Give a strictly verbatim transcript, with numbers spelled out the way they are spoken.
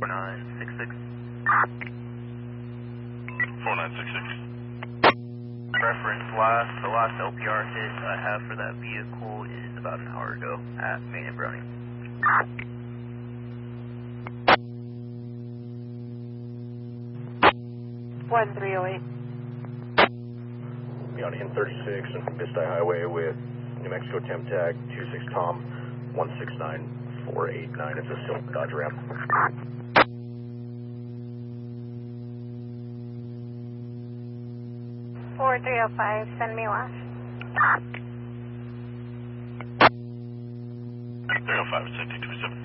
four nine six six. four nine six six. Reference last, the last L P R hit I have for that vehicle is about an hour ago at Main and Browning. one three oh eight. Beyond N thirty-six and Vista Highway with New Mexico Temp Tag two six Tom one six nine four eight nine. It's a silver Dodge Ram. four three oh five, send me last. three oh five, safety two seven.